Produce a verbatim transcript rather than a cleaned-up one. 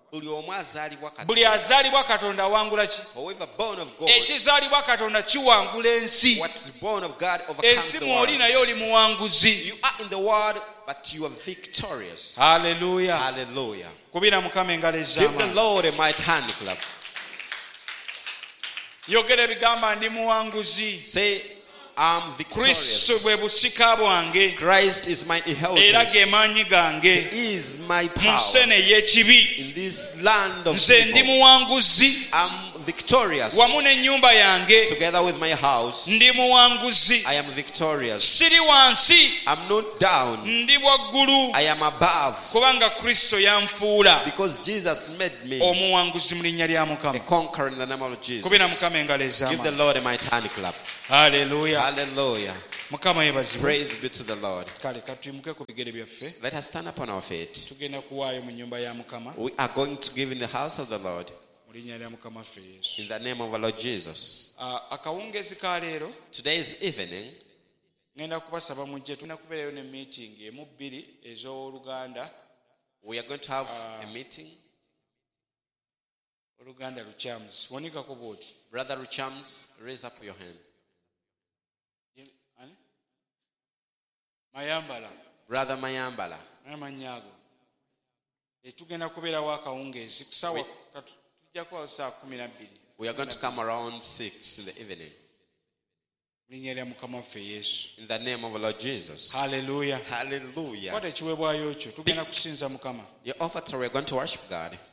buli azaalibwa Katonda awangula ki? Ekizaalibwa Katonda kiwangula ensi. Ensi mw'oli naye oli muwanguzi. But you are victorious. Hallelujah. Hallelujah. Kubira Mukama engalo ez'amaanyi. Give the Lord a mighty hand clap. Yogera ebigamba ndi muwanguzi. Say, I'm victorious. Kristo bwe busika bwange. Christ is my inheritance. Era ge maanyi gange. He is my power. Mu nsene y'ekibi. In this land of nze ndi muwanguzi. I'm victorious. Wamu n'ennyumba yange. Together with my house. Ndi muwanguzi. I am victorious. Siri wansi. I'm not down. Ndi waggulu. I am above. Kubanga Kristo yanfuula. Because Jesus made me omuwanguzi mu linnya lya Mukama. a conqueror in the name of Jesus. Kubira Mukama engalo ez'amaanyi. Give the Lord a mighty hand clap. Hallelujah. Hallelujah. Mukama yebazibwe. Praise be to the Lord. Kale katuyimuke ku bigere byaffe. Let us stand up on our feet. Tugenda kuwaayo mu nnyumba ya Mukama. We are going to give in the house of the Lord. Mu linnya lya Mukama ffe Yesu. In the name of our Lord Jesus. Akawungezi ka leero. Today's evening. Ngenda kubasaba mujje tulina kubeerayo ne meeting emu bbiri ez'Oluganda. We are going to have uh, a meeting. Oluganda Luchams. Wanikako bw'oti. Brother Luchams, raise up your hand. Mayambala. Brother Mayambala. Amanyago. Tugenda kubeerawo akawungeezi kusaawa tujja kuba saa kumi na bbiri. We are going to come around six in the evening. Linnya lya Mukama waffe Yesu. In the name of our Lord Jesus. Hallelujah. Hallelujah. Kwata ekiweebwayo kyo tugenda kusinza Mukama. Your offer, we are going to worship God.